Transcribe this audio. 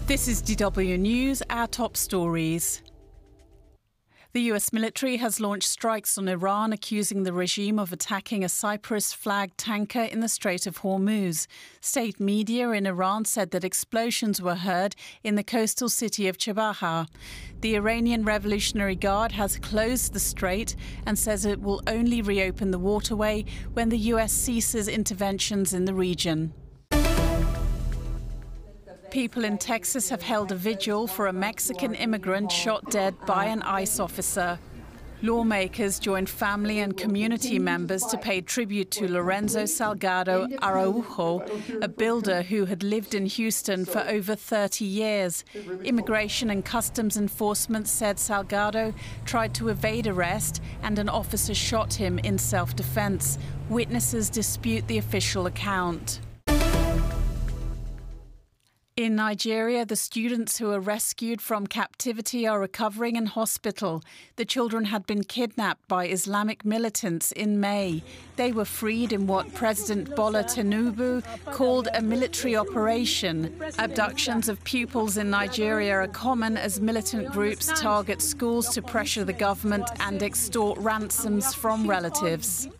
This is DW News, our top stories. The US military has launched strikes on Iran, accusing the regime of attacking a Cyprus-flagged tanker in the Strait of Hormuz. State media in Iran said that explosions were heard in the coastal city of Chabahar. The Iranian Revolutionary Guard has closed the strait and says it will only reopen the waterway when the US ceases interventions in the region. People in Texas have held a vigil for a Mexican immigrant shot dead by an ICE officer. Lawmakers joined family and community members to pay tribute to Lorenzo Salgado Araujo, a builder who had lived in Houston for over 30 years. Immigration and Customs Enforcement said Salgado tried to evade arrest and an officer shot him in self-defense. Witnesses dispute the official account. In Nigeria, the students who were rescued from captivity are recovering in hospital. The children had been kidnapped by Islamic militants in May. They were freed in what President Bola Tinubu called a military operation. Abductions of pupils in Nigeria are common as militant groups target schools to pressure the government and extort ransoms from relatives.